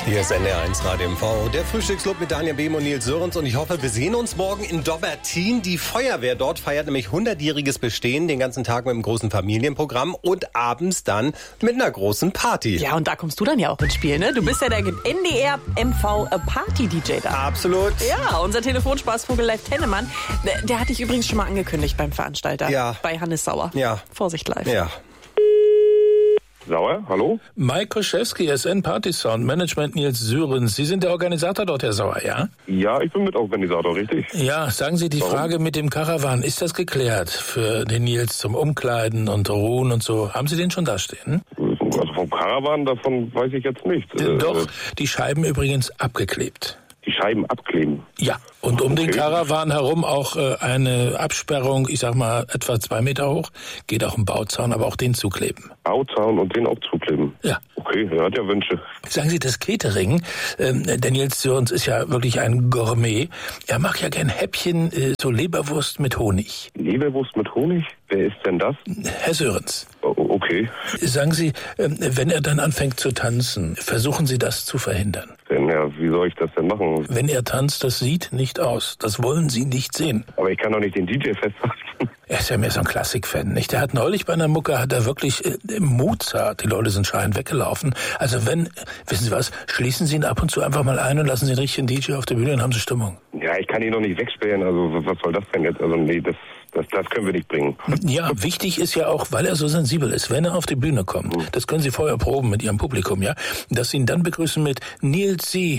Hier ist NDR1 Radio MV, der Frühstücksclub mit Daniel Behm und Nils Sörens. Und ich hoffe, wir sehen uns morgen in Dobbertin. Die Feuerwehr dort feiert nämlich 100-jähriges Bestehen, den ganzen Tag mit einem großen Familienprogramm und abends dann mit einer großen Party. Ja, und da kommst du dann ja auch ins Spiel, ne? Du bist ja der NDR MV Party-DJ da. Absolut. Ja, unser Telefonspaßvogel Live Tennemann, der hat dich übrigens schon mal angekündigt beim Veranstalter. Ja. Bei Hannes Sauer. Ja. Vorsicht live. Ja. Sauer, hallo? Mike Koschewski, SN Party Sound Management Nils Sörens. Sie sind der Organisator dort, Herr Sauer, ja? Ja, ich bin Mitorganisator, richtig? Ja, sagen Sie, die Frage mit dem Karawan, ist das geklärt für den Nils zum Umkleiden und Ruhen und so? Haben Sie den schon da stehen? Also vom Karawan, davon weiß ich jetzt nichts. Doch, die Scheiben übrigens abgeklebt. Die Scheiben abkleben? Ja, und um den Karawan herum auch eine Absperrung, ich sag mal etwa 2 Meter hoch, geht auch ein Bauzaun, aber auch den zukleben. Bauzaun und den auch zukleben? Ja. Okay, er hat ja Wünsche. Sagen Sie, das Catering, der Nils Sörens ist ja wirklich ein Gourmet. Er macht ja gern Häppchen, so Leberwurst mit Honig. Leberwurst mit Honig? Wer ist denn das? Herr Sörens. Okay. Sagen Sie, wenn er dann anfängt zu tanzen, versuchen Sie das zu verhindern. Ja, wie soll ich das denn machen? Wenn er tanzt, das sieht nicht aus. Das wollen Sie nicht sehen. Aber ich kann doch nicht den DJ festhalten. Er ist ja mehr so ein Klassik-Fan, nicht? Der hat neulich bei einer Mucke, hat er wirklich Mozart, die Leute sind schreiend weggelaufen. Also wissen Sie was, schließen Sie ihn ab und zu einfach mal ein und lassen Sie den richtigen DJ auf der Bühne, dann haben Sie Stimmung. Ja, ich kann ihn noch nicht wegsperren, also was soll das denn jetzt? Also nee, das können wir nicht bringen. Ja, wichtig ist ja auch, weil er so sensibel ist, wenn er auf die Bühne kommt, das können Sie vorher proben mit Ihrem Publikum, ja, dass Sie ihn dann begrüßen mit Nilsi,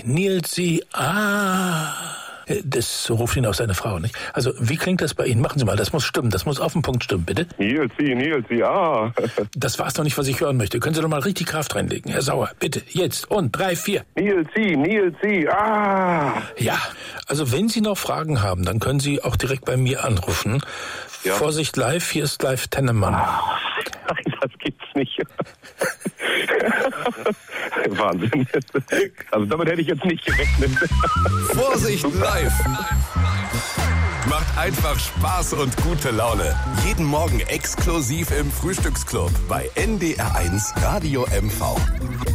das ruft ihn auch seine Frau, nicht? Also, wie klingt das bei Ihnen? Machen Sie mal, das muss stimmen, das muss auf den Punkt stimmen, bitte. Nilsi, Das war's doch nicht, was ich hören möchte. Können Sie doch mal richtig Kraft reinlegen, Herr Sauer, bitte, jetzt und 3, 4. Nilsi, Ja, also wenn Sie noch Fragen haben, dann können Sie auch direkt bei mir anrufen. Ja. Vorsicht live, hier ist Live Tennemann. Nein, das gibt's nicht. Wahnsinn. Also damit hätte ich jetzt nicht gerechnet. Vorsicht live! Macht einfach Spaß und gute Laune. Jeden Morgen exklusiv im Frühstücksclub bei NDR1 Radio MV.